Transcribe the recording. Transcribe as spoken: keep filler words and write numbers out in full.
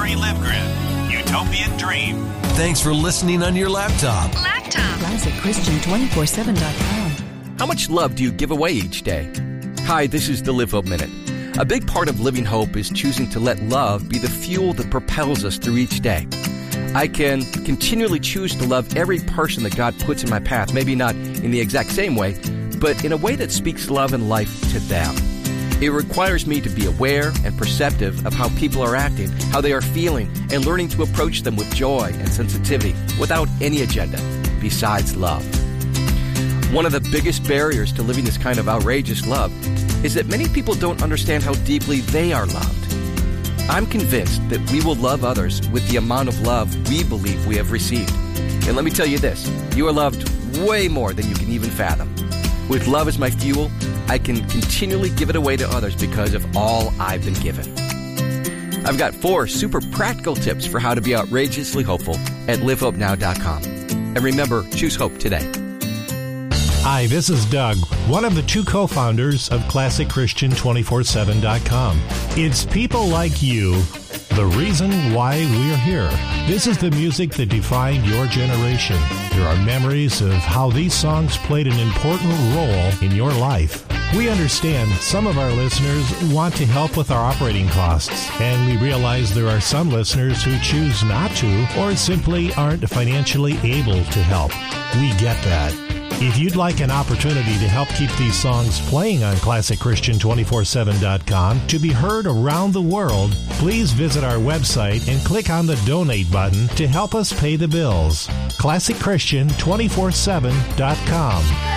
free LiveGrid. Utopian dream. Thanks for listening on your laptop. Laptop. Classic Christian two four seven dot com. How much love do you give away each day? Hi, this is the Live Hope Minute. A big part of living hope is choosing to let love be the fuel that propels us through each day. I can continually choose to love every person that God puts in my path, maybe not in the exact same way, but in a way that speaks love and life to them. It requires me to be aware and perceptive of how people are acting, how they are feeling, and learning to approach them with joy and sensitivity without any agenda besides love. One of the biggest barriers to living this kind of outrageous love is that many people don't understand how deeply they are loved. I'm convinced that we will love others with the amount of love we believe we have received. And let me tell you this, you are loved way more than you can even fathom. With love as my fuel, I can continually give it away to others because of all I've been given. I've got four super practical tips for how to be outrageously hopeful at live hope now dot com. And remember, choose hope today. Hi, this is Doug, one of the two co-founders of Classic Christian two four seven dot com. It's people like you, the reason why we're here. This is the music that defined your generation. There are memories of how these songs played an important role in your life. We understand some of our listeners want to help with our operating costs, and we realize there are some listeners who choose not to or simply aren't financially able to help. We get that. If you'd like an opportunity to help keep these songs playing on Classic Christian two four seven dot com to be heard around the world, please visit our website and click on the donate button to help us pay the bills. Classic Christian two four seven dot com.